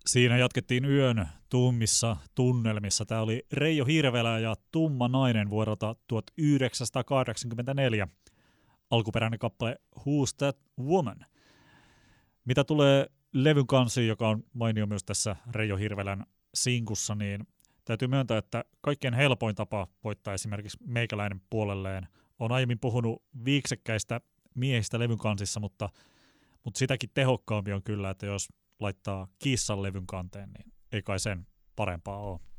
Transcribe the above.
Siinä jatkettiin yön tummissa tunnelmissa. Tämä oli Reijo Hirvelä ja Tumma nainen vuodelta 1984. Alkuperäinen kappale Who's That Woman? Mitä tulee levyn kansiin, joka on mainio myös tässä Reijo Hirvelän sinkussa, niin täytyy myöntää, että kaikkein helpoin tapa voittaa esimerkiksi meikäläinen puolelleen. Olen aiemmin puhunut viiksekkäistä miehistä levyn kansissa, mutta sitäkin tehokkaampi on kyllä, että jos laittaa kissan levyn kanteen, niin ei kai sen parempaa ole.